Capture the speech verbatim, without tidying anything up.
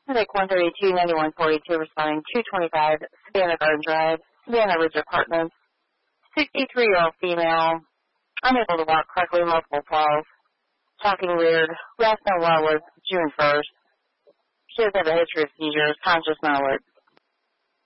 Medic one thirty-two ninety-one forty-two responding two twenty-five Savannah Garden Drive, Savannah Ridge Apartments. sixty-three-year-old female, unable to walk correctly, multiple falls, talking weird. Last known well was June first. She has had a history of seizures, conscious, not alert.